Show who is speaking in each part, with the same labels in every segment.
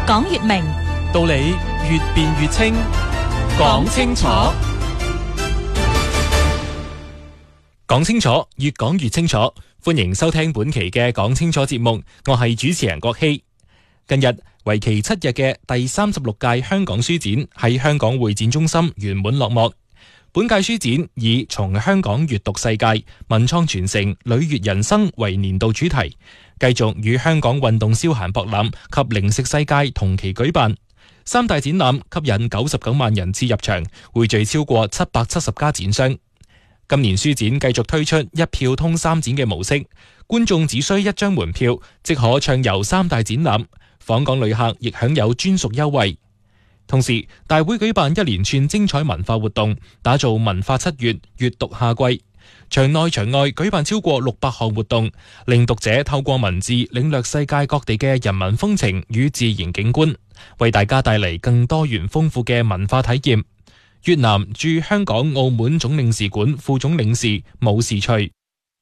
Speaker 1: 講越明，
Speaker 2: 道理越辯越清，講清楚。講清楚，越講越清楚。歡迎收聽本期嘅講清楚節目，我係主持人郭希。近日為期7日嘅第36屆香港書展喺香港會展中心圓滿落幕。本屆書展以從香港閱讀世界、文創傳承、旅悅人生為年度主題，繼續與香港運動消閒博覽及零食世界同期舉辦。3大展覽吸引99萬人次入場，匯聚超過770家展商。今年書展繼續推出一票通3展嘅模式，觀眾只需1張門票即可暢遊3大展覽，訪港旅客亦享有專屬優惠。同時，大會舉辦一連串精彩文化活動，打造文化7月閱讀夏季。場內場外舉辦超過600項活動，令讀者透過文字領略世界各地嘅人文風情與自然景觀，為大家帶嚟更多元豐富嘅文化體驗。越南駐香港澳門總領事館副總領事武士翠，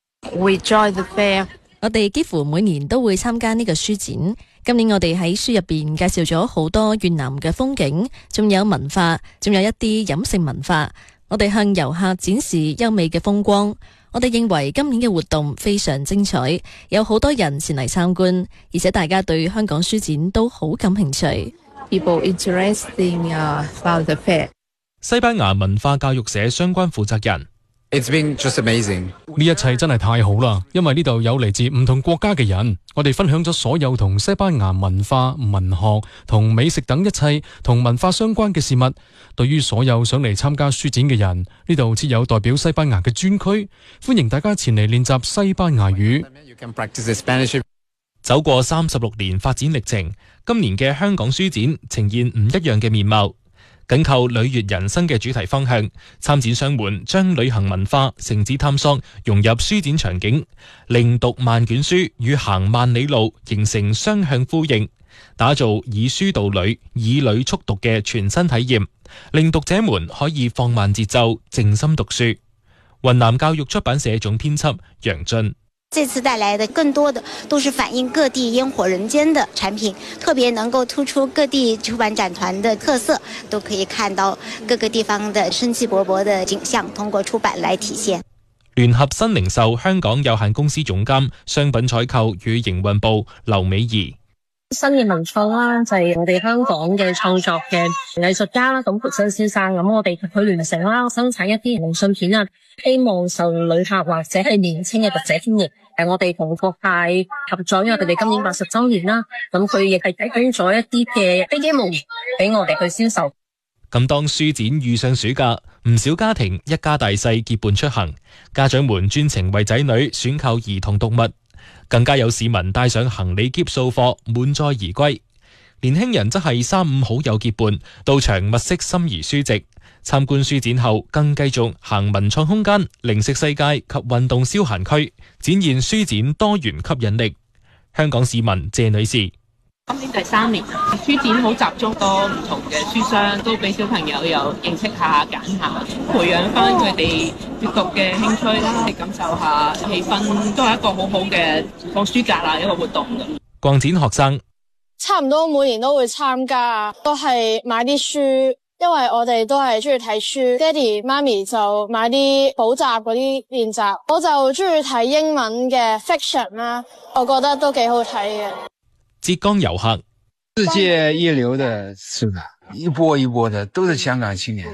Speaker 3: We join the fair.
Speaker 4: 我哋幾乎每年都會參加呢個書展。今年我哋喺書入邊介紹咗好多越南嘅風景，仲有文化，仲有一啲飲食文化。我哋向遊客展示優美嘅風光。我哋認為今年嘅活動非常精彩，有好多人前嚟參觀，而且大家對香港書展都好感興趣。
Speaker 3: People interesting about the fair.
Speaker 2: 西班牙文化教育社相關負責人。
Speaker 5: It's been just amazing.
Speaker 6: 呢一切真係太好啦，因為呢度有嚟自唔同國家嘅人，我哋分享咗所有同西班牙文化、文學同美食等一切同文化相關嘅事物。對於所有想嚟參加書展嘅人，呢度設有代表西班牙嘅專區，歡迎大家前嚟練習西班牙語。
Speaker 5: You can practice the Spanish.
Speaker 2: 走過36年發展歷程，今年嘅香港書展呈現唔一樣嘅面貌。緊扣旅悅人生嘅主題方向，參展商們將旅行文化、城市探索融入書展場景，令讀萬卷書與行萬里路形成雙向呼應，打造以書導旅、以旅速讀嘅全新體驗，令讀者們可以放慢節奏，靜心讀書。雲南教育出版社總編輯楊俊，
Speaker 7: 這次帶來的更多的都是反映各地煙火人間的產品，特別能夠突出各地出版展團的特色，都可以看到各個地方的生氣勃勃的景象，通過出版來體現。
Speaker 2: 聯合新零售香港有限公司總監、商品採購與營運部劉美儀。
Speaker 8: 新嘅文創啦，就係我哋香港嘅創作嘅藝術家啦，咁培生先生，咁我哋去聯成啦，生產一啲明信片啊，希望受旅客或者係年輕嘅讀者歡迎。我哋同國泰合作，因為佢哋今年80週年啦，咁佢亦係提供咗一啲嘅飛機模型俾我哋去銷售。
Speaker 2: 咁當書展遇上暑假，唔少家庭一家大細結伴出行，家長們專程為仔女選購兒童讀物。更加有市民帶上行李篋掃貨，滿載而歸。年輕人則係3-5好友結伴到場物色心儀書籍。參觀書展後，更繼續行文創空間、零食世界及運動消閒區，展現書展多元吸引力。香港市民謝女士：
Speaker 9: 今年第3年，書展好集中，多唔同嘅書商都俾小朋友有認識下、揀下，培養翻佢哋閱讀嘅興趣啦，感受下氣氛，都係一個好好嘅放暑假啦一個活動咁。
Speaker 2: 逛展學生
Speaker 10: 差唔多每年都會參加，都係買啲書，因為我哋都係中意睇書。爹哋媽咪就買啲補習嗰啲練習，我就中意睇英文嘅 fiction 啦，我覺得都幾好睇嘅。
Speaker 2: 浙江遊客，
Speaker 11: 世界一流的是的，一波一波的都是香港青年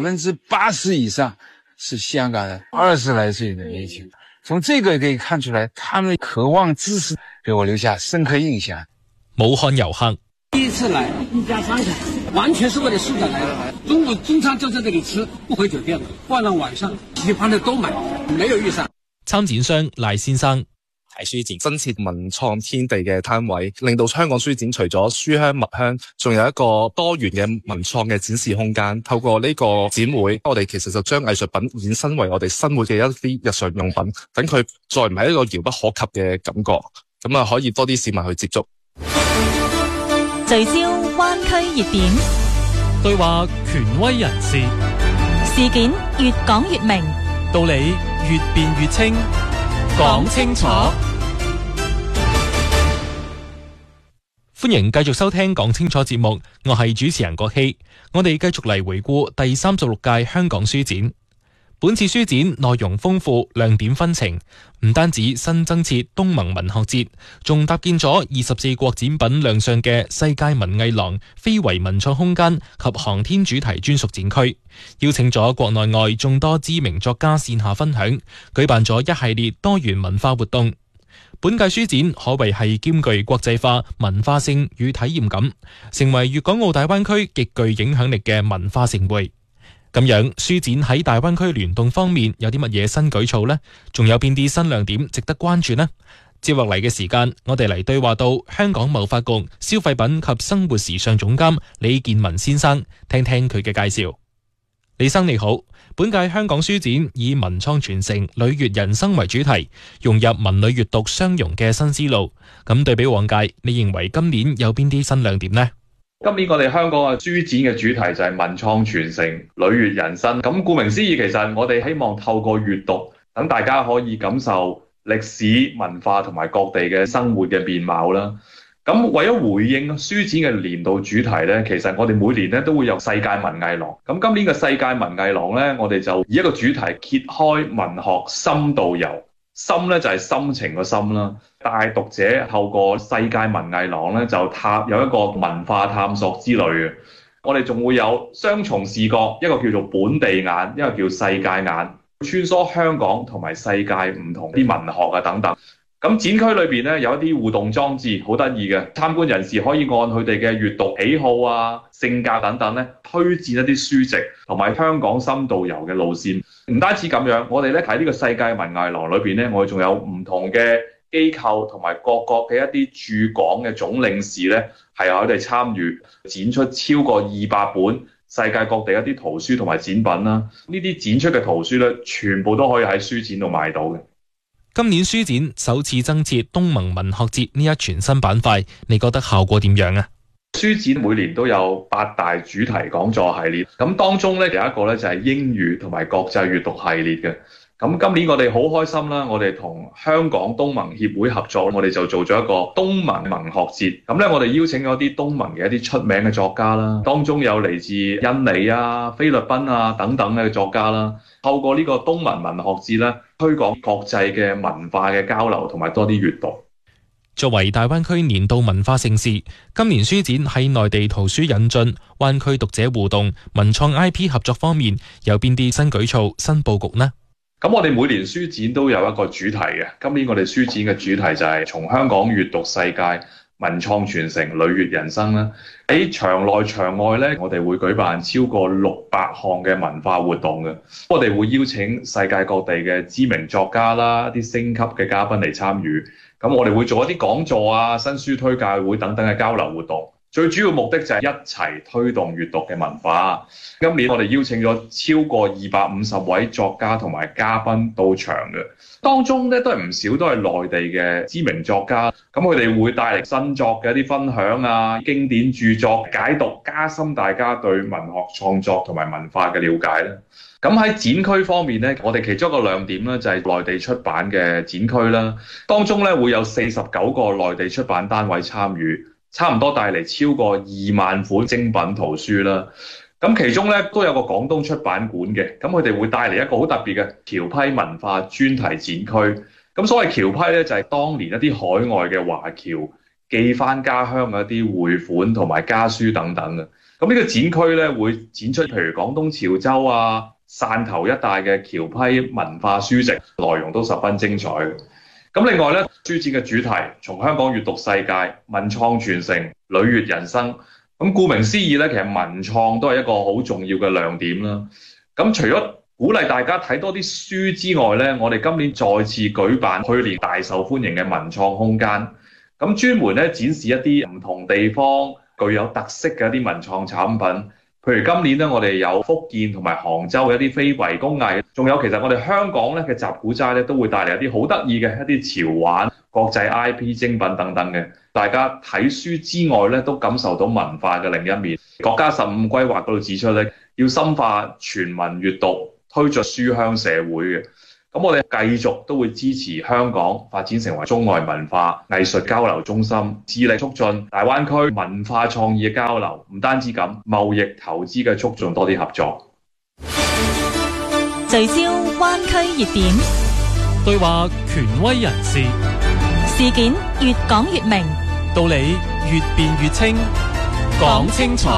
Speaker 11: ，80%以上是香港人20來歲的年輕人。從這個可以看出來，他們渴望知識，給我留下深刻印象。
Speaker 2: 武漢遊客，
Speaker 12: 第一次來一家3口，完全是為了書展來的。中午中餐就在這裡吃，不回酒店了。換了晚上，喜歡的都買，沒有預算。
Speaker 2: 參展商賴先生。
Speaker 13: 喺書展增設文創天地嘅攤位，令到香港書展除咗書香墨香，仲有一個多元嘅文創嘅展示空間。透過呢個展會，我哋其實就將藝術品衍生為我哋生活嘅一啲日常用品，等佢再唔係一個遙不可及嘅感覺，咁啊可以多啲市民去接觸。
Speaker 1: 聚焦灣區熱點，
Speaker 2: 對話權威人士，
Speaker 1: 事件越講越明，
Speaker 2: 道理越辯越清，講清楚。 歡迎繼續收聽講清楚節目，我係主持人郭希。我哋繼續嚟回顧第36屆香港書展。本次書展內容豐富，亮點紛呈，唔單止新增設東盟文學節，仲搭建咗24國展品亮相嘅世界文藝廊、非遺文創空間及航天主題專屬展區，邀請咗國內外眾多知名作家線下分享，舉辦咗一系列多元文化活動。本屆書展可謂係兼具國際化、文化性與體驗感，成為粵港澳大灣區極具影響力嘅文化盛會。咁樣，書展喺大灣區聯動方面有啲乜嘢新舉措呢？仲有邊啲新亮點值得關注呢？接落嚟嘅時間，我哋嚟對話到香港貿發局消費品及生活時尚總監李建文先生，聽聽佢嘅介紹。李生你好，本屆香港書展以文創傳承、旅悅人生為主題，融入文旅閱讀相融嘅新思路。咁對比往屆，你認為今年有邊啲新亮點呢？
Speaker 14: 今年我哋香港嘅書展嘅主題就係文創傳承、旅悅人生。咁顧名思義，其實我哋希望透過閱讀，等大家可以感受歷史文化同埋各地嘅生活嘅面貌啦。咁為咗回應書展嘅年度主題呢，其實我哋每年都會有世界文藝廊。咁今年嘅世界文藝廊呢，我哋就以一個主題揭開文學深度遊。心呢就係心情個心啦，帶讀者透過世界文藝廊呢，就有一個文化探索之旅嘅。我哋仲會有雙重視覺，一個叫做本地眼，一個叫世界眼，穿梭香港同埋世界唔同啲文學啊等等。咁展區裏邊呢，有一啲互動裝置，好得意嘅，參觀人士可以按佢哋嘅閱讀喜好啊、性格等等呢，推薦一啲書籍同埋香港深度遊嘅路線。唔單止咁樣，我哋咧喺呢個世界文藝廊裏邊呢，我哋仲有唔同嘅機構同埋各國嘅一啲駐港嘅總領事呢，係我哋參與展出超過200本世界各地一啲圖書同埋展品啦。呢啲展出嘅圖書呢，全部都可以喺書展度買到嘅。
Speaker 2: 今年書展首次增設東盟文學節呢一全新板塊，你覺得效果點樣啊？
Speaker 14: 書展每年都有8大主題講座系列，咁當中咧有一個咧就係英語同埋國際閱讀系列嘅。咁今年我哋好開心啦，我哋同香港東盟協會合作，我哋就做咗一個東盟文學節。咁咧我哋邀請咗啲東盟嘅一啲出名嘅作家啦，當中有嚟自印尼啊、菲律賓啊等等嘅作家啦。透過呢個東盟文學節咧，推廣國際嘅文化嘅交流同埋多啲閱讀。
Speaker 2: 作為大灣區年度文化盛事，今年書展喺內地圖書引進、灣區讀者互動、文創 IP 合作方面，有邊啲新舉措、新佈局呢？
Speaker 14: 咁我哋每年書展都有一個主題嘅，今年我哋書展嘅主題就係從香港閱讀世界、文創傳承、旅悅人生啦。喺場內場外呢，我哋會舉辦超過600項嘅文化活動嘅。我哋會邀請世界各地嘅知名作家啦、一啲星級嘅嘉賓嚟參與。咁我哋會做一啲講座啊、新書推介會等等嘅交流活動。最主要目的就係一齊推動閱讀嘅文化。今年我哋邀請咗超過250位作家同埋嘉賓到場嘅，當中咧都係唔少都係內地嘅知名作家。咁佢哋會帶嚟新作嘅一啲分享啊、經典著作解讀，加深大家對文學創作同埋文化嘅了解咧。咁喺展區方面咧，我哋其中一個亮點咧就係內地出版嘅展區啦。當中咧會有49個內地出版單位參與。差唔多帶嚟超過2萬款精品圖書啦。咁其中咧都有個廣東出版館嘅，咁佢哋會帶嚟一個好特別嘅僑批文化專題展區。咁所謂僑批咧就係當年一啲海外嘅華僑寄翻家鄉嘅一啲匯款同埋家書等等嘅。咁呢個展區咧會展出譬如廣東潮州啊、汕頭一帶嘅僑批文化書籍，內容都十分精彩嘅。咁另外咧，書展嘅主題從香港閱讀世界、文創傳承、旅悅人生。咁顧名思義咧，其實文創都係一個好重要嘅亮點啦。咁除咗鼓勵大家睇多啲書之外咧，我哋今年再次舉辦去年大受歡迎嘅文創空間。咁專門咧展示一啲唔同地方具有特色嘅一啲文創產品。譬如今年咧，我哋有福建同埋杭州嘅一啲非遺工藝，仲有其實我哋香港咧嘅集古齋咧，都會帶嚟一啲好得意嘅一啲潮玩、國際 IP 精品等等嘅。大家睇書之外咧，都感受到文化嘅另一面。國家15規劃嗰度指出咧，要深化全民閱讀，推進書香社會嘅。 咁我哋繼續都會支持香港發展成為中外文化藝術交流中心，致力促進大灣區文化創意嘅交流。唔單止咁，貿易投資嘅促進多啲合作。
Speaker 1: 聚焦灣區熱點，
Speaker 2: 對話權威人士，
Speaker 1: 事件越講越明，
Speaker 2: 道理越辯越清，講清楚。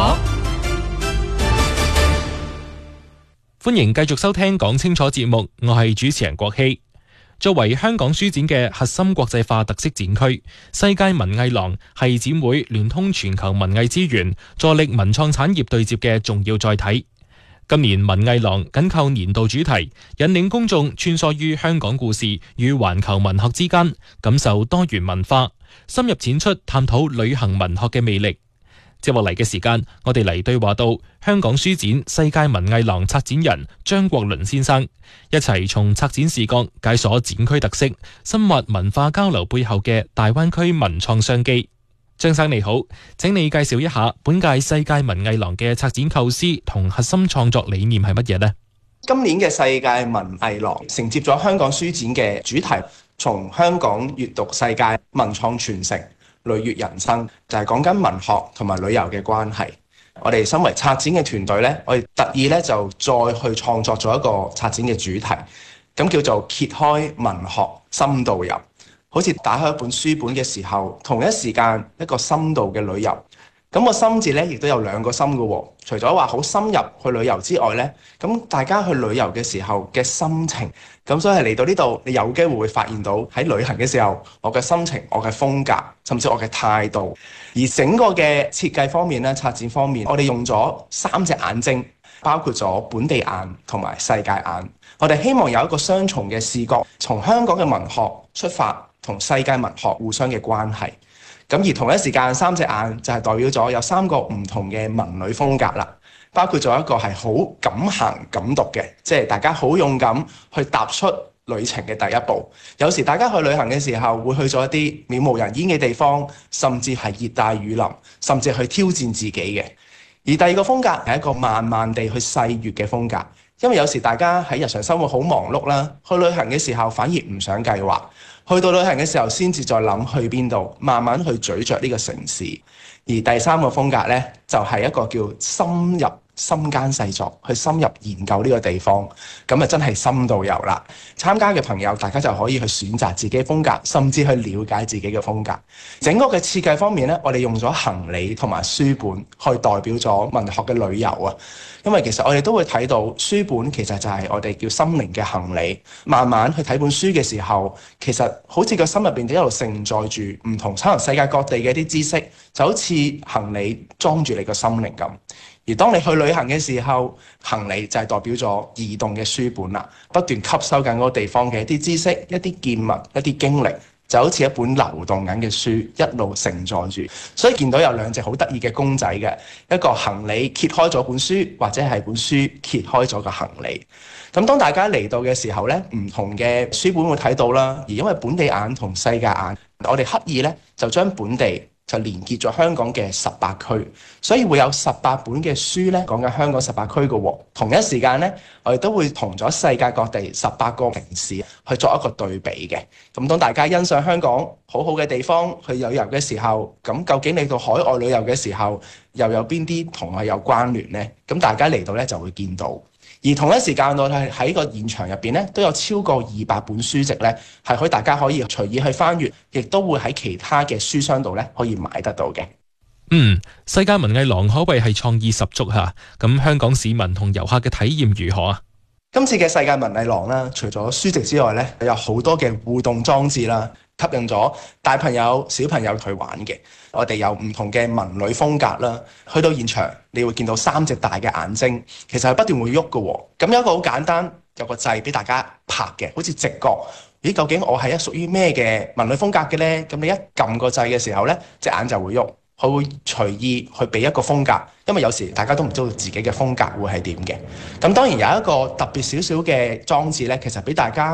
Speaker 2: 歡迎繼續收聽講清楚節目，我係主持人國希。作為香港書展嘅核心國際化特色展區，世界文藝廊係展會聯通全球文藝資源，助力文創產業對接嘅重要載體。今年文藝廊緊扣年度主題，引領公眾穿梭於香港故事與環球文學之間，感受多元文化，深入淺出探討旅行文學嘅魅力。接落嚟嘅時間，我哋嚟對話到香港書展世界文藝廊策展人張國倫先生，一齊從策展視角解鎖展區特色，深挖文化交流背後嘅大灣區文創商機。張生你好，請你介紹一下本屆世界文藝廊嘅策展構思同核心創作理念係乜嘢呢？
Speaker 15: 今年嘅世界文藝廊承接咗香港書展嘅主題，從香港閱讀世界、文創傳承、旅悅人生，就係講緊文學同埋旅遊嘅關係。我哋身為策展嘅團隊呢，我哋特意呢就再去創作咗一個策展嘅主題，咁叫做揭開文學深度遊。好似打開一本書本嘅時候，同一時間一個深度嘅旅遊。咁個深字呢，亦都有兩個深嘅喎。除咗話好深入去旅遊之外呢，咁大家去旅遊嘅時候嘅心情，咁所以嚟到呢度，你有機會會發現到喺旅行嘅時候，我嘅心情、我嘅風格，甚至我嘅態度。而整個嘅設計方面呢，策展方面，我哋用咗3隻眼睛，包括咗本地眼同埋世界眼。我哋希望有一個雙重嘅視角，從香港嘅文學出發，同世界文學互相嘅關係。咁而同一時間3隻眼就係代表咗有3個唔同嘅文旅風格啦，包括咗一個係好敢行敢讀嘅，即係大家好勇敢去踏出旅程嘅第一步。有時大家去旅行嘅時候會去咗一啲渺無人煙嘅地方，甚至係熱帶雨林，甚至去挑戰自己嘅。而第二個風格係一個慢慢地去細閱嘅風格，因為有時大家喺日常生活好忙碌啦，去旅行嘅時候反而唔想計劃。去到旅行嘅時候，先至再諗去邊度，慢慢去咀嚼呢個城市。而第3個風格呢，就係一個叫深入深耕細作，去深入研究呢個地方，咁啊真係深度遊啦。參加嘅朋友，大家就可以去選擇自己風格，甚至去了解自己嘅風格。整個嘅設計方面呢，我哋用咗行李同埋書本去代表咗文學嘅旅遊啊。因為其實我哋都會睇到書本其實就係我哋叫心靈嘅行李，慢慢去睇本書嘅時候，其實好似個心入邊一路承載住唔同可能世界各地嘅一啲知識，就好似行李裝住你個心靈咁。而當你去旅行嘅時候，行李就係代表咗移動嘅書本啦，不斷吸收緊嗰個地方嘅一啲知識、一啲見聞、一啲經歷。就好似一本流動緊嘅書，一路承載住，所以見到有2隻好得意嘅公仔嘅，一個行李揭開咗本書，或者係本書揭開咗個行李。咁當大家嚟到嘅時候呢，唔同嘅書本會睇到啦。而因為本地眼同世界眼，我哋刻意呢就將本地就連結咗香港嘅18區，所以會有18本嘅書呢講緊香港18區嘅喎。同一時間呢，我哋都會同咗世界各地18個城市去作一個對比嘅。咁當大家欣賞香港好好嘅地方去旅遊嘅時候，咁究竟你到海外旅遊嘅時候，又有邊啲同我有關聯呢？咁大家嚟到呢就會見到。而同一時間我哋喺個現場入邊咧，都有超過200本書籍咧，係可以大家可以隨意去翻閱，亦都會喺其他嘅書商度咧可以買得到嘅。
Speaker 2: 世界文藝廊可謂係創意十足嚇。咁香港市民同遊客嘅體驗如何啊？
Speaker 15: 今次嘅世界文藝廊啦，除咗書籍之外咧，有好多嘅互動裝置啦，吸引咗大朋友、小朋友去玩嘅。我哋有唔同嘅文旅風格啦，去到現場你會見到3隻大嘅眼睛，其實係不斷會喐嘅喎。咁有一個好簡單，有個掣俾大家拍嘅，好似直覺。咦，究竟我係屬於咩嘅文旅風格嘅呢？咁你一撳個掣嘅時候呢，隻眼就會喐，佢會隨意去俾一個風格。因為有時大家都唔知道自己嘅風格會係點嘅。咁當然有一個特別少少嘅裝置呢，其實俾大家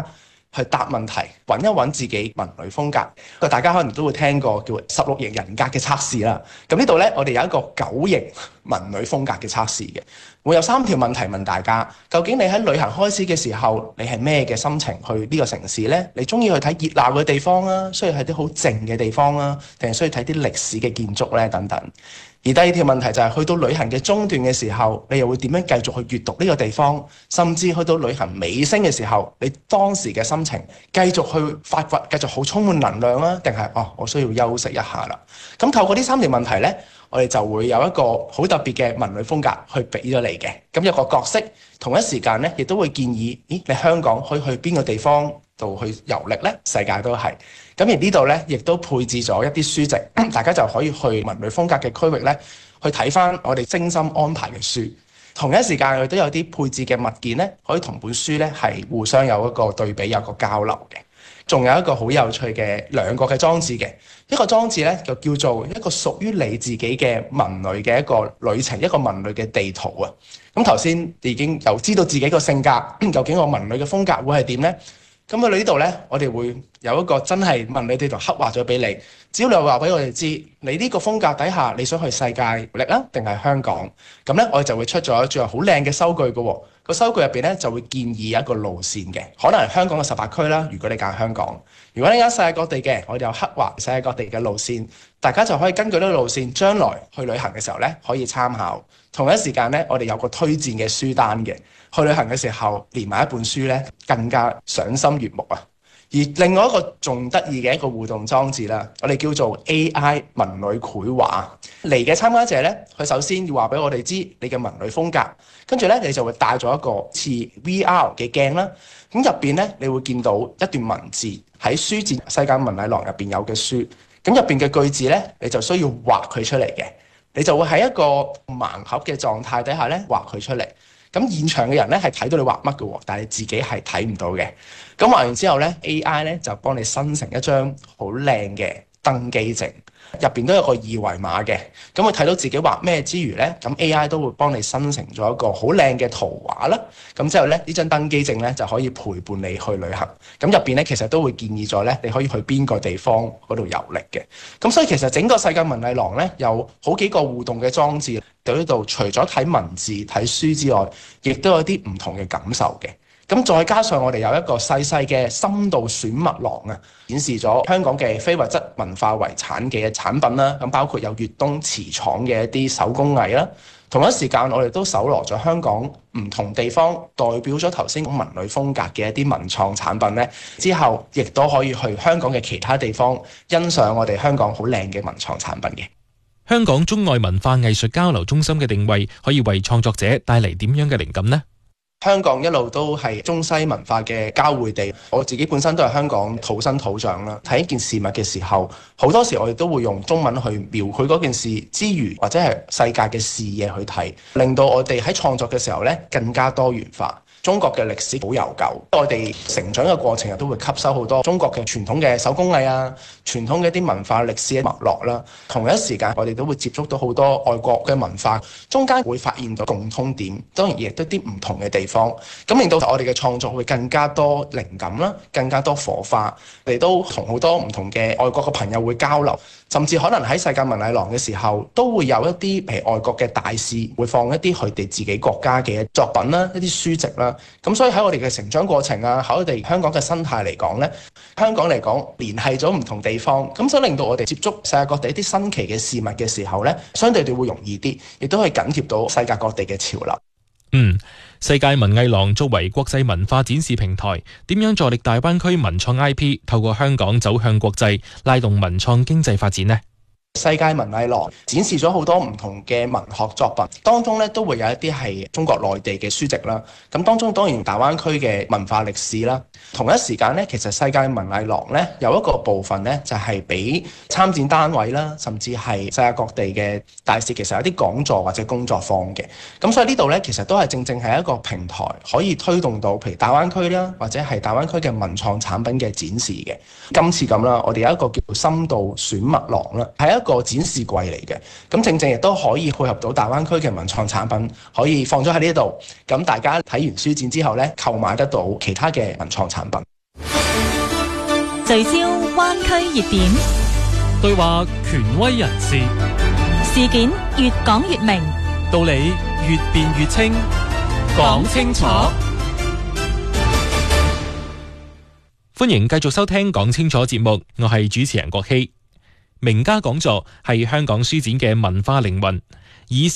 Speaker 15: 去答問題，揾一揾自己文旅風格。大家可能都會聽過叫16型人格嘅測試啦。咁呢度呢，我哋有一個9型文旅風格嘅測試嘅，會有3條問題問大家：究竟你喺旅行開始嘅時候，你係咩嘅心情去呢個城市呢？你中意去睇熱鬧嘅地方啊，需要睇啲好靜嘅地方啊，定係需要睇啲歷史嘅建築呢？等等。而第二條問題就係去到旅行嘅中段嘅時候，你又會點樣繼續去閱讀呢個地方？甚至去到旅行尾聲嘅時候，你當時嘅心情繼續去發掘，繼續好充滿能量啊？定係我需要休息一下啦？咁透過呢3條問題呢，我哋就會有一個好特別嘅文旅風格去俾咗你嘅。咁有個角色，同一時間呢，亦都會建議，你香港可以去邊個地方度去遊歷呢？世界都係。咁而呢度呢，亦都配置咗一啲書籍，大家就可以去文旅風格嘅區域呢，去睇翻我哋精心安排嘅書。同一時間，佢都有啲配置嘅物件呢，可以同本書呢係互相有一個對比，有一個交流嘅。仲有一個好有趣嘅2個嘅裝置嘅，一個裝置呢，就叫做一個屬於你自己嘅文旅嘅一個旅程，一個文旅嘅地圖啊。咁頭先已經有知道自己個性格，究竟我文旅嘅風格會係點呢？咁去到呢度呢，我哋會有一個真係文旅地圖刻畫咗俾你。只要你話俾我哋知，你呢個風格底下你想去世界歷啊，定係香港？咁呢，我哋就會出咗一張好靚嘅收據嘅喎。個收據入邊呢，就會建議一個路線嘅，可能係香港嘅18區啦。如果你揀香港，如果你揀世界各地嘅，我哋有刻畫世界各地嘅路線，大家就可以根據呢個路線，將來去旅行嘅時候呢，可以參考。同一時間呢，我哋有個推薦嘅書單嘅，去旅行嘅時候連埋一本書呢，更加賞心悅目啊！而另外一個仲得意嘅一個互動裝置啦，我哋叫做 AI 文旅繪畫。嚟嘅參加者呢，佢首先要話俾我哋知你嘅文旅風格，跟住呢，你就會帶咗一個似 VR 嘅鏡啦。咁入邊呢，你會見到一段文字喺書展世界文藝廊入邊有嘅書。咁入邊嘅句子呢，你就需要畫佢出嚟嘅。你就會喺一個盲盒嘅狀態底下呢，畫佢出嚟。咁現場嘅人咧係睇到你畫乜嘅，但係你自己係睇唔到嘅。咁畫完之後咧 ，AI 咧就幫你生成一張好靚嘅登機證，入邊都有個二維碼嘅。咁佢睇到自己畫咩之餘咧，咁 AI 都會幫你生成咗一個好靚嘅圖畫啦。咁之後咧，呢張登機證咧就可以陪伴你去旅行。咁入邊咧其實都會建議咗咧，你可以去邊個地方嗰度遊歷嘅。咁所以其實整個世界文藝廊咧有好幾個互動嘅裝置。到呢度除咗睇文字睇書之外，亦都有啲唔同嘅感受嘅。咁再加上我哋有一個細細嘅深度選物廊啊，顯示咗香港嘅非物質文化遺產嘅產品啦。咁包括有粵東瓷廠嘅一啲手工藝啦。同一時間，我哋都搜羅咗香港唔同地方代表咗頭先文旅風格嘅一啲文創產品咧。之後亦都可以去香港嘅其他地方欣賞我哋香港好靚嘅文創產品嘅。
Speaker 2: 香港中外文化藝術交流中心嘅定位可以為創作者帶嚟點樣嘅靈感呢？
Speaker 15: 香港一路都係中西文化嘅交匯地，我自己本身都係香港土生土長啦。睇一件事物嘅時候，好多時我哋都會用中文去描繪嗰件事之餘，或者係世界嘅視野去睇，令到我哋喺創作嘅時候咧更加多元化。中國嘅歷史好悠久，我哋成長嘅過程亦都會吸收好多中國嘅傳統嘅手工藝啊，傳統嘅一啲文化歷史嘅脈絡啦。同一時間，我哋都會接觸到好多外國嘅文化，中間會發現到共通點，當然亦都啲唔同嘅地方，咁令到我哋嘅創作會更加多靈感啦，更加多火花。我哋都同好多唔同嘅外國嘅朋友會交流，甚至可能喺世界文藝廊嘅時候，都會有一啲譬如外國嘅大使會放一啲佢哋自己國家嘅作品啦，一啲書籍啦。咁所以喺我哋嘅成長過程啊，喺我哋香港嘅生態嚟講呢，香港嚟講聯繫咗唔同地方，咁所以令到我哋接觸世界各地一啲新奇嘅事物嘅時候呢，相對地會容易啲，亦都可以緊貼到世界各地嘅潮流。
Speaker 2: 世界文藝廊作為國際文化展示平台，點樣助力大灣區文創 IP 透過香港走向國際，拉動文創經濟發展呢？
Speaker 15: 世界文藝廊展示咗好多唔同嘅文學作品，當中咧都會有一啲係中國內地嘅書籍啦。咁當中當然大灣區嘅文化歷史啦。同一時間咧，其實世界文藝廊咧有一個部分咧就係俾參展單位啦，甚至係世界各地嘅大使，其實有啲講座或者工作坊嘅。咁所以呢度咧其實都係正正係一個平台，可以推動到譬如大灣區啦，或者係大灣區嘅文創產品嘅展示嘅。今次咁啦，我哋有一個叫深度選物廊啦，係一個展示櫃嚟嘅，咁正正亦都可以配合到大灣區嘅文創產品，可以放咗喺呢度，咁大家睇完書展之後呢，購買得到其他嘅文創產品。
Speaker 1: 聚焦灣區熱點，
Speaker 6: 對話權威人士，
Speaker 1: 事件越講越明，
Speaker 6: 道理越辯越清，講清楚。
Speaker 2: 歡迎繼續收聽講清楚節目，我係主持人郭希。名家講座係香港書展嘅文化靈魂，以